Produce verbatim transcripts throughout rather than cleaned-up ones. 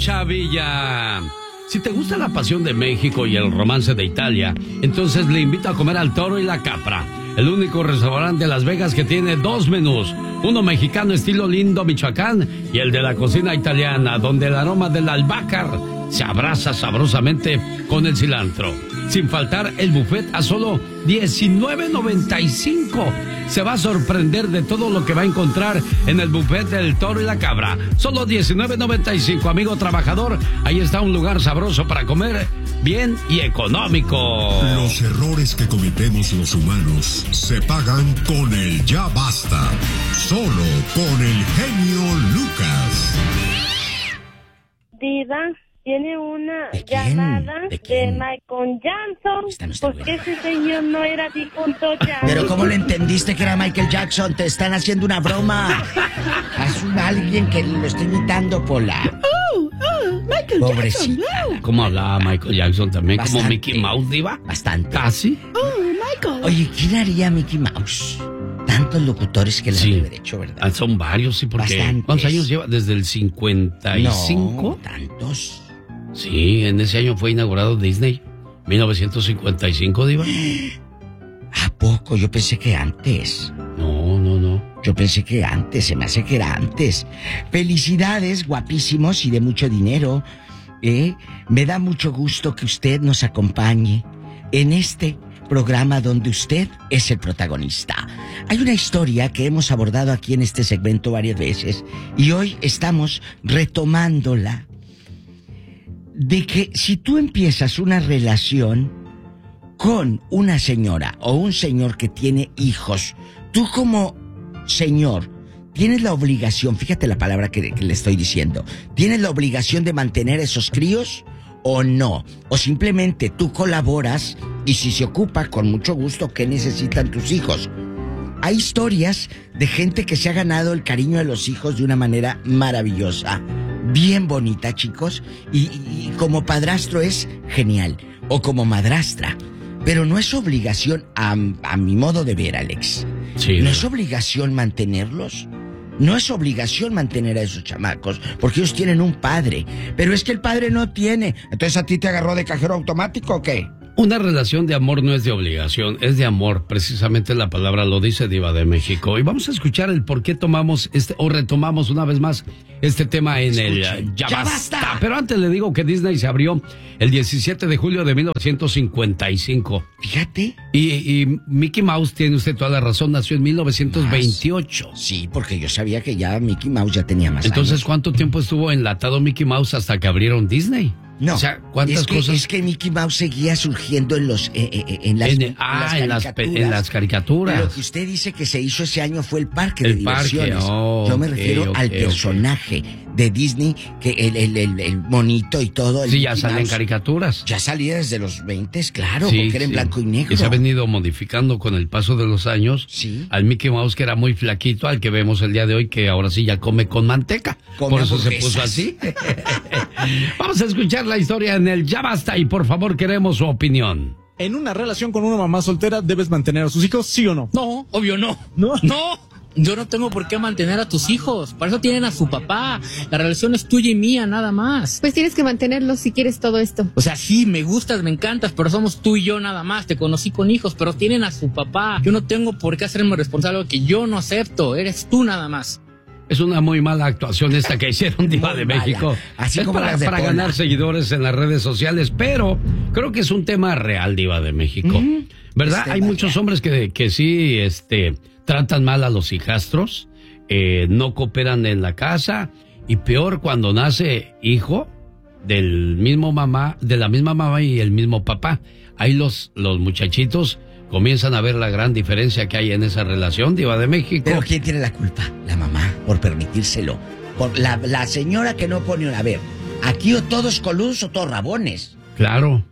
Chavilla. Si te gusta la pasión de México y el romance de Italia, entonces le invito a comer al Toro y la Capra, el único restaurante de Las Vegas que tiene dos menús, uno mexicano estilo Lindo, Michoacán, y el de la cocina italiana, donde el aroma del albácar se abraza sabrosamente con el cilantro. Sin faltar el buffet a solo diecinueve noventa y cinco. Se va a sorprender de todo lo que va a encontrar en el buffet del Toro y la Cabra. Solo diecinueve noventa y cinco, amigo trabajador. Ahí está un lugar sabroso para comer bien y económico. Los errores que cometemos los humanos se pagan con el ya basta. Solo con el genio Lucas. Diva, tiene una ¿De quién? llamada ¿De de, quién? Michael Jackson. Esta no está Porque buena. ese señor no era difunto ya. Pero ¿cómo le entendiste que era Michael Jackson? Te están haciendo una broma. Haz un alguien que lo esté imitando, Pola. Oh, oh, Michael Pobrecita. Jackson. Oh. ¿Cómo hablaba Michael Jackson también? Bastante. ¿Como Mickey Mouse, Diva? Bastante. ¿Casi? Oh, Michael. Oye, ¿quién haría Mickey Mouse? Tantos locutores que le Sí. han de haber hecho, ¿verdad? Ah, son varios, sí, porque... Bastantes. ¿Cuántos años lleva? ¿Desde el cincuenta y cinco? No, tantos. Sí, en ese año fue inaugurado Disney. mil novecientos cincuenta y cinco, Diva. ¿A poco? Yo pensé que antes. No, no, no. Yo pensé que antes, se me hace que era antes. Felicidades, guapísimos y de mucho dinero. ¿eh? Me da mucho gusto que usted nos acompañe en este programa donde usted es el protagonista. Hay una historia que hemos abordado aquí en este segmento varias veces y hoy estamos retomándola. De que si tú empiezas una relación con una señora o un señor que tiene hijos, tú como señor tienes la obligación, fíjate la palabra que, que le estoy diciendo, ¿tienes la obligación de mantener a esos críos o no? O simplemente tú colaboras y si se ocupa, con mucho gusto, ¿qué necesitan tus hijos? Hay historias de gente que se ha ganado el cariño de los hijos de una manera maravillosa, bien bonita, chicos, y, y, y como padrastro es genial, o como madrastra, pero no es obligación, a, a mi modo de ver, Alex, Sí, no no. es obligación mantenerlos. No es obligación mantener a esos chamacos, porque ellos tienen un padre, pero es que el padre no tiene. Entonces, ¿a ti te agarró de cajero automático o qué? Una relación de amor no es de obligación, es de amor. Precisamente la palabra lo dice, Diva de México. Y vamos a escuchar el por qué tomamos este, o retomamos una vez más este tema en el Escuchen. uh, Ya, ¡Ya basta. basta! Pero antes le digo que Disney se abrió el diecisiete de julio de mil novecientos cincuenta y cinco. Fíjate. Y, y Mickey Mouse, tiene usted toda la razón, nació en mil novecientos veintiocho. Sí, porque yo sabía que ya Mickey Mouse ya tenía más Entonces, años. ¿cuánto tiempo estuvo enlatado Mickey Mouse hasta que abrieron Disney? No, O sea, ¿cuántas es que, cosas? es que Mickey Mouse seguía surgiendo en los eh, eh, en las, En- en ah, en las, pe- caricaturas. en las caricaturas. Pero que usted dice que se hizo ese año fue el parque El de parque, diversiones. oh, Yo me ok, refiero ok, al ok. personaje de Disney, que el, el, el, el monito y todo. El Sí, ya Mickey salen Mouse, caricaturas. ya salía desde los veinte, claro, Sí, porque era en sí. blanco y negro. Y se ha venido modificando con el paso de los años. Sí. Al Mickey Mouse, que era muy flaquito, al que vemos el día de hoy, que ahora sí ya come con manteca. Come Por eso se hamburguesas. puso así. Vamos a escuchar la historia en el Ya Basta y por favor queremos su opinión. ¿En una relación con una mamá soltera debes mantener a sus hijos, sí o no? No, obvio no. ¿No? No. Yo no tengo por qué mantener a tus hijos. Para eso tienen a su papá. La relación es tuya y mía, nada más. Pues tienes que mantenerlos si quieres todo esto. O sea, sí, me gustas, me encantas, pero somos tú y yo nada más. Te conocí con hijos, pero tienen a su papá. Yo no tengo por qué hacerme responsable de lo que yo no acepto. Eres tú nada más. Es una muy mala actuación esta que hicieron, Diva Muy de mala. México. Así es como para, las de para Pola. ganar seguidores en las redes sociales, pero creo que es un tema real, Diva de México. Ujú. ¿Verdad? Es Hay tema muchos real. hombres que, que sí este, tratan mal a los hijastros, eh, no cooperan en la casa, y peor cuando nace hijo del mismo mamá, de la misma mamá y el mismo papá. Ahí los, los muchachitos comienzan a ver la gran diferencia que hay en esa relación, Diva de México. Pero ¿quién tiene la culpa? La mamá, por permitírselo. Por la, la señora que no pone una... A ver, aquí o todos coludos o todos rabones. Claro.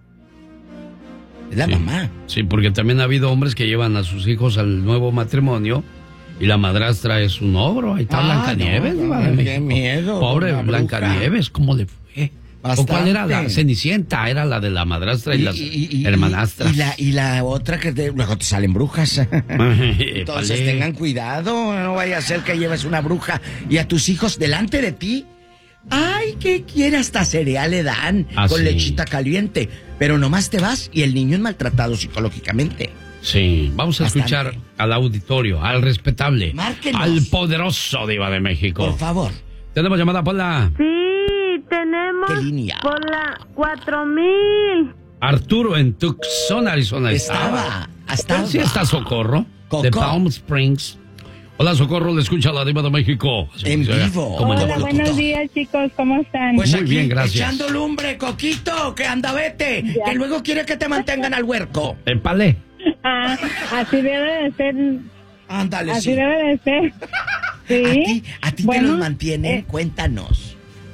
Es la Sí. mamá. Sí, porque también ha habido hombres que llevan a sus hijos al nuevo matrimonio y la madrastra es un ogro. Ahí está Ah, Blancanieves, no, Diva de qué México. miedo, Pobre una bruja. Blancanieves, ¿cómo le fue? ¿O cuál era la Bastante. Cenicienta? Era la de la madrastra y, las y- hermanastras. Y la, y la otra que te- luego te salen brujas. Entonces Épale. tengan cuidado, no vaya a ser que lleves una bruja y a tus hijos delante de ti. Ay, ¿qué quiere? Hasta cereal le dan Ah, con sí. lechita caliente. Pero nomás te vas y el niño es maltratado psicológicamente. Sí, vamos a Bastante. escuchar al auditorio, al respetable, Márquenos. al poderoso Diva de México. Por favor. Tenemos llamada por la Sí, tenemos ¿Qué línea? por la cuatro mil. Arturo en Tucson, Arizona. Estaba. Estaba. Sí está Socorro, Coco. de Palm Springs. Hola, Socorro, le escucha la Diva de México. En vivo. Como en Hola, el- buenos días, chicos, ¿cómo están? Pues Muy aquí, bien, gracias. echando lumbre, Coquito, que anda, vete. Ya. Que luego quiere que te mantengan al huerco. Épale. Ah, así debe de ser, Ándale, así sí. debe de ser. Sí. A ti, a ti Bueno, te los mantienen, eh, cuéntanos.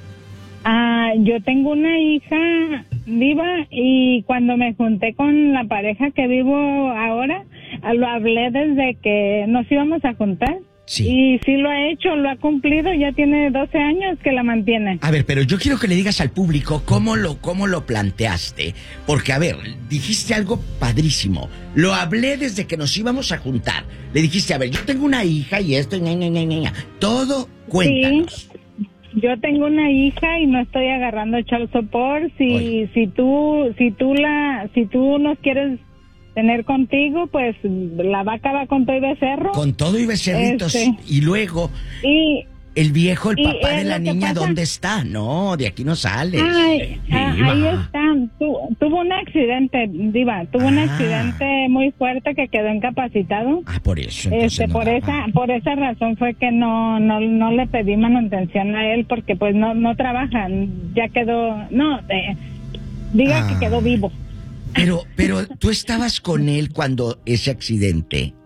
Ah, yo tengo una hija viva y cuando me junté con la pareja que vivo ahora, ah, lo hablé desde que nos íbamos a juntar. Sí. Y sí lo ha hecho, lo ha cumplido, ya tiene doce años que la mantiene. A ver, pero yo quiero que le digas al público cómo lo, cómo lo planteaste. Porque, a ver, dijiste algo padrísimo. Lo hablé desde que nos íbamos a juntar. Le dijiste, a ver, yo tengo una hija y esto, ña, ña, ña, ña, ña. Todo, cuéntanos. Sí, yo tengo una hija y no estoy agarrando child support. Si, Oye. si tú, si tú la, si tú nos quieres tener contigo, pues la vaca va con todo y becerro. Con todo y becerritos. Este. Y luego, Y el viejo, el Y papá es de la lo que niña, pasa. ¿dónde está? No, de aquí no sales. Ay, ah, Diva. ahí está. Tu- tuvo un accidente, Diva. Tuvo un Ah. accidente muy fuerte que quedó incapacitado. Ah, por eso. entonces Este, no por daba. esa, por esa razón fue que no, no, no le pedí manutención a él porque pues no, no trabaja. Ya quedó, no, eh, diga Ah. que quedó vivo. Pero, pero, ¿tú estabas con él cuando ese accidente?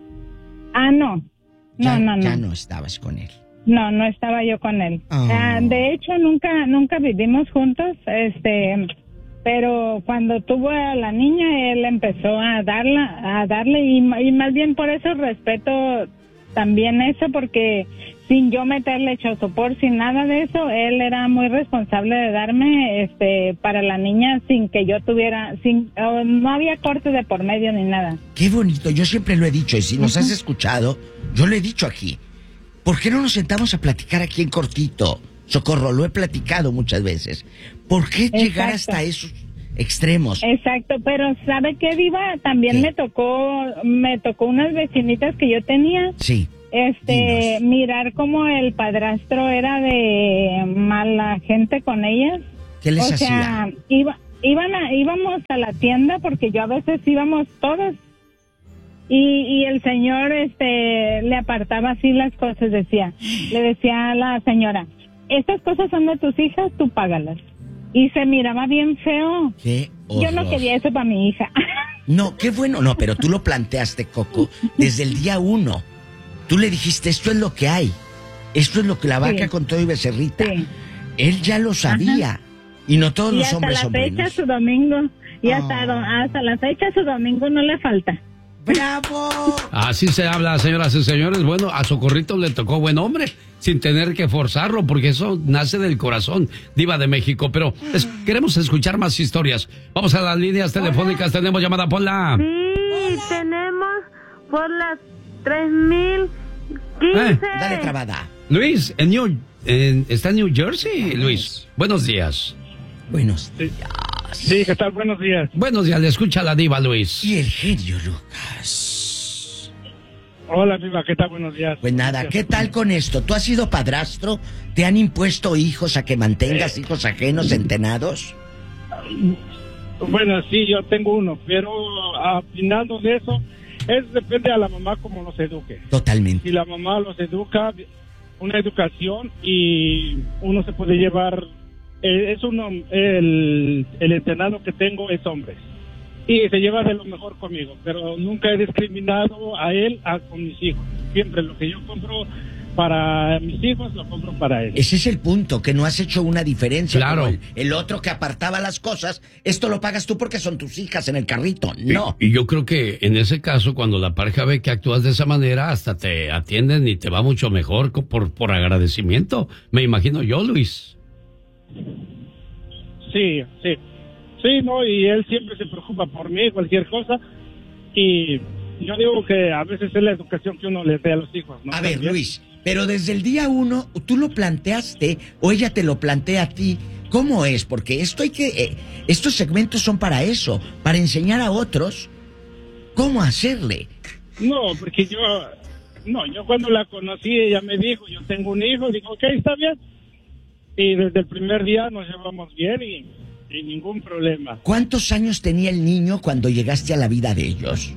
Ah, no, Ya, no, no, ya no, no estabas con él. no, no estaba yo con él. Ah. Ah, de hecho, nunca, nunca vivimos juntos, este, pero cuando tuvo a la niña, él empezó a darla, a darle y, y más bien por eso respeto también eso, porque sin yo meterle chosopor, sin nada de eso, él era muy responsable de darme, este, para la niña sin que yo tuviera, sin, oh, no había corte de por medio ni nada. Qué bonito, yo siempre lo he dicho, y si nos has escuchado, yo lo he dicho aquí. ¿Por qué no nos sentamos a platicar aquí en cortito? Socorro, lo he platicado muchas veces. ¿Por qué llegar Exacto. hasta esos extremos? Exacto, pero ¿sabe qué, Diva? También ¿Qué? me tocó, me tocó unas vecinitas que yo tenía, Sí. este, Dinos. mirar cómo el padrastro era de mala gente con ellas. ¿Qué les o sea, hacía? iba, iban a, íbamos a la tienda porque yo a veces íbamos todos y, y el señor, este, le apartaba así las cosas, decía, le decía a la señora, estas cosas son de tus hijas, tú págalas. Y se miraba bien feo. Qué Yo no horror. quería eso para mi hija. No, qué bueno. No, pero tú lo planteaste, Coco, desde el día uno. Tú le dijiste, esto es lo que hay. Esto es lo que la vaca Sí. con todo y becerrita. Sí. Él ya lo sabía. Y no todos Y los hasta hombres la son fecha buenos. su domingo. Y Ah. hasta, do- hasta la fecha su domingo no le falta. ¡Bravo! Así se habla, señoras y señores. Bueno, a Socorrito le tocó buen hombre, sin tener que forzarlo, porque eso nace del corazón, Diva de México. Pero es- queremos escuchar más historias. Vamos a las líneas telefónicas. Tenemos llamada por la... Sí, tenemos por las tres mil quince. Eh, Dale trabada. Luis, en New, en- ¿está en New Jersey, Luis? Buenos días. Buenos. Sí, ¿qué tal? Buenos días. Buenos días, le escucha la Diva, Luis. Y el genio Lucas. Hola, Viva, ¿qué tal? Buenos días. Pues nada, ¿qué tal con esto? ¿Tú has sido padrastro? ¿Te han impuesto hijos a que mantengas hijos ajenos entenados? Bueno, sí, yo tengo uno, pero a final de eso, es depende a la mamá cómo los eduque. Totalmente. Si la mamá los educa, una educación y uno se puede llevar, eh, es uno, el, el entrenado que tengo es hombre. Y se lleva de lo mejor conmigo, pero nunca he discriminado a él a, con mis hijos. Siempre lo que yo compro para mis hijos, lo compro para él. Ese es el punto, que no has hecho una diferencia. Claro. Como el, el otro que apartaba las cosas, esto lo pagas tú porque son tus hijas en el carrito. No. Y, y yo creo que en ese caso, cuando la pareja ve que actúas de esa manera, hasta te atienden y te va mucho mejor co- por, por agradecimiento. Me imagino yo, Luis. Sí, sí. Sí, no, y él siempre se preocupa por mí, cualquier cosa. Y yo digo que a veces es la educación que uno le dé a los hijos, ¿no? A ver, También. Luis, Pero desde el día uno, ¿tú lo planteaste o ella te lo plantea a ti? ¿Cómo es? Porque esto hay que... Eh, estos segmentos son para eso, para enseñar a otros cómo hacerle. No, porque yo... No, yo cuando la conocí, ella me dijo, yo tengo un hijo, digo, ok, está bien. Y desde el primer día nos llevamos bien y, y ningún problema. ¿Cuántos años tenía el niño cuando llegaste a la vida de ellos?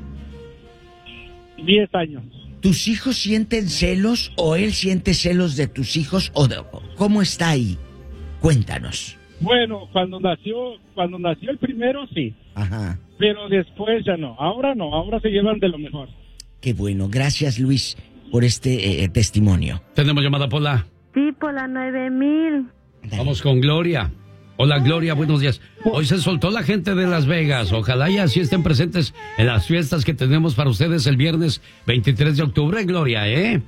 Diez años. ¿Tus hijos sienten celos o él siente celos de tus hijos? O de, ¿cómo está ahí? Cuéntanos. Bueno, cuando nació, cuando nació el primero, sí. Ajá. Pero después ya no. Ahora no, ahora se llevan de lo mejor. Qué bueno. Gracias, Luis, por este eh, testimonio. Tenemos llamada, Pola. Sí, por la nueve mil. Vamos con Gloria. Hola, Gloria, buenos días. Hoy se soltó la gente de Las Vegas. Ojalá y así estén presentes en las fiestas que tenemos para ustedes el viernes veintitrés de octubre, Gloria, ¿eh?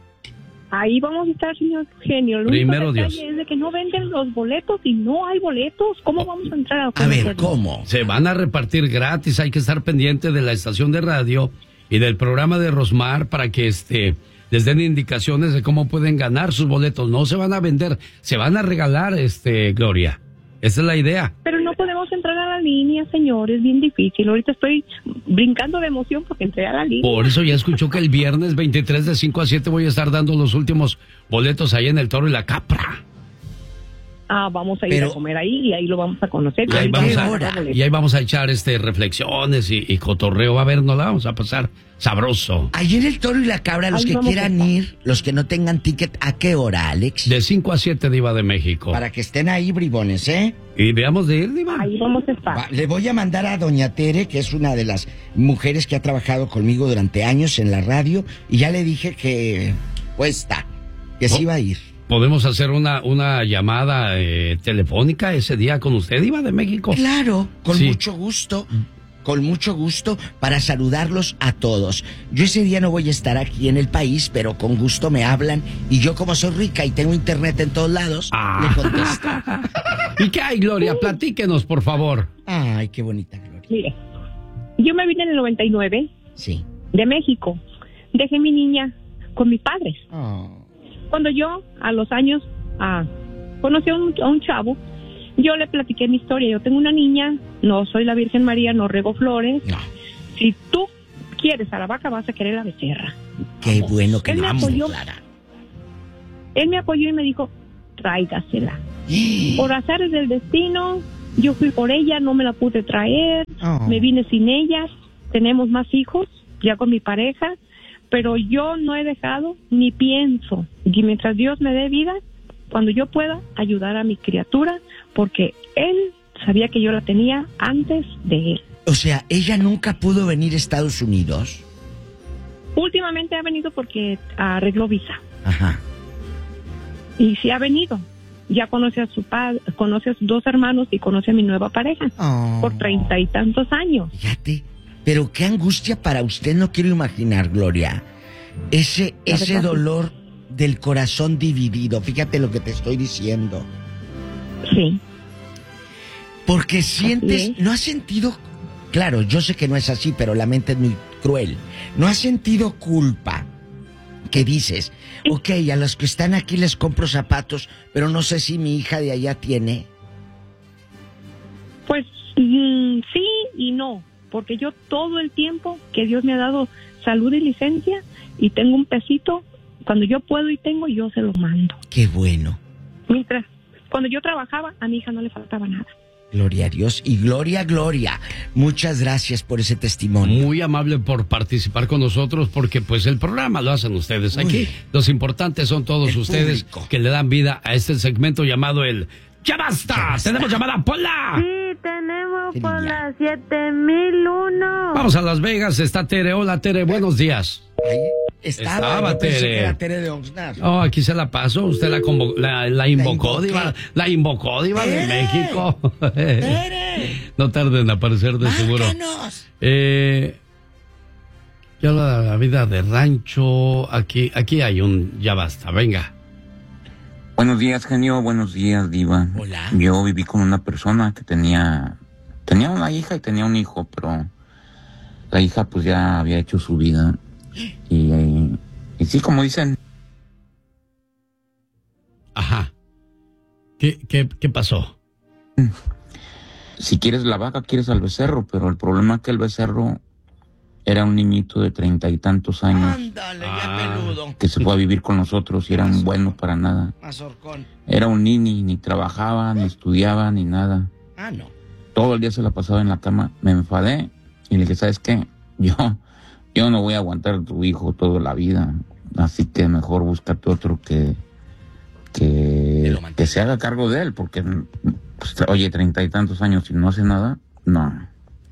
Ahí vamos a estar, señor genio. Lo Primero único Dios. es de que no venden los boletos y no hay boletos. ¿Cómo vamos a entrar a A ver, ¿cómo? Se van a repartir gratis. Hay que estar pendiente de la estación de radio y del programa de Rosmar para que este les den indicaciones de cómo pueden ganar sus boletos. No se van a vender, se van a regalar, este Gloria. Esa es la idea. Pero no podemos entrar a la línea, señor. Es bien difícil. Ahorita estoy brincando de emoción porque entré a la línea. Por eso ya escuchó que el viernes veintitrés de cinco a siete voy a estar dando los últimos boletos ahí en el Toro y la Capra. Ah, vamos a ir Pero- a comer ahí y ahí lo vamos a conocer. Y ahí, vamos vamos a a, agarrar boletos. y ahí vamos a echar este reflexiones y, y cotorreo. A ver, nos la vamos a pasar sabroso. Ahí en el Toro y la Cabra, los Ahí que vamos a quieran estar. ir, los que no tengan ticket, ¿a qué hora, Alex? De cinco a siete, Diva de México. Para que estén ahí, bribones, ¿eh? Y veamos de ir, Diva. Ahí vamos a estar. Va, le voy a mandar a doña Tere, que es una de las mujeres que ha trabajado conmigo durante años en la radio, y ya le dije que, pues está, que sí Oh. iba a ir. ¿Podemos hacer una, una llamada eh, telefónica ese día con usted, Diva de México? Claro, con Sí. mucho gusto, con mucho gusto, para saludarlos a todos. Yo ese día no voy a estar aquí en el país, pero con gusto me hablan, y yo como soy rica y tengo internet en todos lados, Ah. le contesto. ¿Y qué hay, Gloria? Platíquenos, por favor. Ay, qué bonita, Gloria. Mire, yo me vine en el noventa y nueve Sí. de México. Dejé mi niña con mis padres. Oh. Cuando yo, a los años, ah, conocí a un, a un chavo, yo le platiqué mi historia. Yo tengo una niña, no soy la Virgen María, no rego flores. No, Si tú quieres a la vaca, vas a querer la becerra. qué bueno que Él me vamos, apoyó. Clara. Él me apoyó y me dijo, tráigasela. Por azares del destino, yo fui por ella, no me la pude traer, Oh. me vine sin ella, tenemos más hijos, ya con mi pareja, pero yo no he dejado ni pienso, y mientras Dios me dé vida, cuando yo pueda, ayudar a mi criatura, porque él sabía que yo la tenía antes de él. O sea, ella nunca pudo venir a Estados Unidos. Últimamente ha venido porque arregló visa, Ajá. y sí ha venido. Ya conoce a su padre, conoce a sus dos hermanos y conoce a mi nueva pareja Oh. por treinta y tantos años. Fíjate, pero qué angustia para usted, no quiero imaginar, Gloria. Ese, La ese verdad, dolor del corazón dividido, fíjate lo que te estoy diciendo. Sí. Porque sientes, es. no has sentido, claro, yo sé que no es así, pero la mente es muy cruel. No has sentido culpa, que dices, ok, a los que están aquí les compro zapatos, pero no sé si mi hija de allá tiene. Pues mm, sí y no, porque yo todo el tiempo que Dios me ha dado salud y licencia y tengo un pesito, cuando yo puedo y tengo, yo se lo mando. Qué bueno. Mientras, cuando yo trabajaba, a mi hija no le faltaba nada. Gloria a Dios y gloria, gloria. Muchas gracias por ese testimonio. Muy amable por participar con nosotros porque pues el programa lo hacen ustedes. Aquí Uy. los importantes son todos El ustedes público. que le dan vida a este segmento llamado el ¡Ya basta! Ya basta. Tenemos llamada Pola. Sí, tenemos Qué por niña. la siete mil uno. Vamos a Las Vegas, está Tere. Hola Tere, buenos días. Ahí estaba, Estaba yo pensé Tere. que era Tere de Oxnard. Oh, aquí se la paso, usted la, convo- la, la invocó, invoqué. diva, la invocó, diva de ¡Tere! México. ¡Tere! No tarden en aparecer de seguro. ¡Márcanos! Eh, ya la, la vida de rancho, aquí, aquí hay un ya basta, venga. Buenos días, genio. Buenos días, diva. Hola. Yo viví con una persona que tenía tenía una hija y tenía un hijo, pero la hija pues ya había hecho su vida y, y, y sí, como dicen, Ajá. ¿Qué, qué, qué pasó? Si quieres la vaca, quieres al becerro, pero el problema es que el becerro era un niñito de treinta y tantos años. Ándale, ya peludo. Que se fue a vivir con nosotros y era un bueno para nada. Mazorcón. Era un nini, ni trabajaba, ni estudiaba, ni nada. Ah, no. Todo el día se la pasaba en la cama. Me enfadé y le dije, ¿sabes qué? Yo, yo no voy a aguantar a tu hijo toda la vida. Así que mejor búscate otro que, que, que se haga cargo de él, porque, pues, oye, treinta y tantos años y no hace nada, no.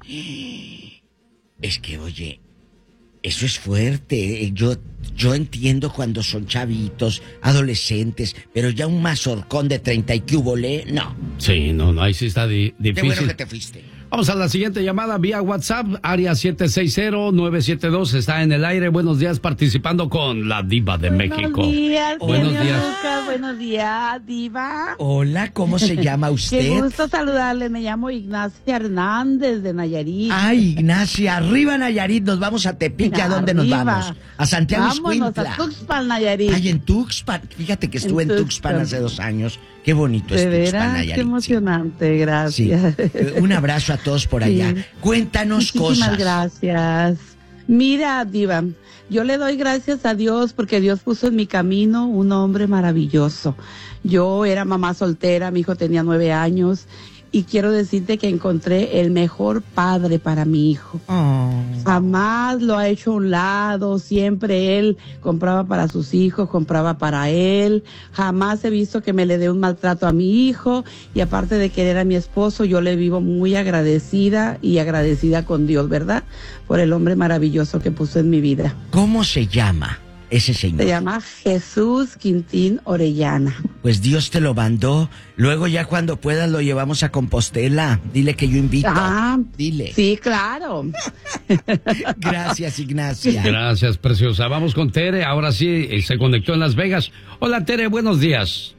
Es que, oye, eso es fuerte. Yo, yo entiendo cuando son chavitos, adolescentes, pero ya un mazorcón de treinta y que hubo le, no. Sí, no, no, ahí sí está di- difícil. Qué bueno que te fuiste. Vamos a la siguiente llamada vía WhatsApp, área siete seis cero nueve siete dos, está en el aire. Buenos días, participando con la Diva de Buenos México. Días, Buenos genio días. Lucas, buenos días, Diva. Hola, ¿cómo se llama usted? Qué gusto saludarle, me llamo Ignacia Hernández de Nayarit. Ay, Ignacia, arriba Nayarit, nos vamos a Tepic, ¿a dónde nos Arriba. vamos? A Santiago Vámonos Ixcuintla. a Tuxpan, Nayarit. Ay, en Tuxpan, fíjate que estuve en, En Tuxpan Tuxpan. hace dos años. Qué bonito es De Tuxpan, veras, Nayarit. qué emocionante, gracias. Sí. Un abrazo a todos por allá. Sí. Cuéntanos Muchísimas cosas. gracias. Mira, Diva, yo le doy gracias a Dios porque Dios puso en mi camino un hombre maravilloso. Yo era mamá soltera, mi hijo tenía nueve años y quiero decirte que encontré el mejor padre para mi hijo. Oh. Jamás lo ha hecho a un lado, siempre él compraba para sus hijos, compraba para él. Jamás he visto que me le dé un maltrato a mi hijo y aparte de querer a mi esposo, yo le vivo muy agradecida y agradecida con Dios, ¿verdad? Por el hombre maravilloso que puso en mi vida. ¿Cómo se llama ese señor? Se llama Jesús Quintín Orellana. Pues Dios te lo mandó. Luego ya cuando puedas lo llevamos a Compostela. Dile que yo invito. Ah, dile. Sí, claro. Gracias, Ignacia. Gracias, preciosa. Vamos con Tere, ahora sí, eh, se conectó en Las Vegas. Hola, Tere, buenos días.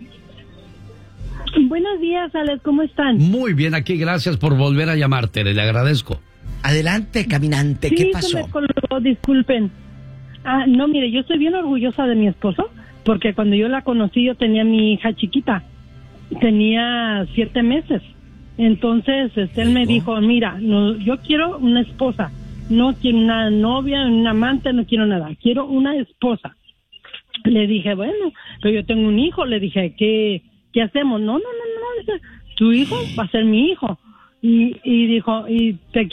Buenos días, Alex, ¿cómo están? Muy bien, aquí, gracias por volver a llamar, Tere, le agradezco. Adelante, caminante, ¿qué Sí, pasó? se me colgó, disculpen. Ah, no, mire, yo estoy bien orgullosa de mi esposo, porque cuando yo la conocí yo tenía mi hija chiquita, tenía siete meses. Entonces, este, él me dijo, mira, no, yo quiero una esposa, no quiero una novia, una amante, no quiero nada, quiero una esposa. Le dije, bueno, pero yo tengo un hijo, le dije, ¿qué, qué hacemos? No, no, no, no, tu hijo va a ser mi hijo. Y, y dijo, y te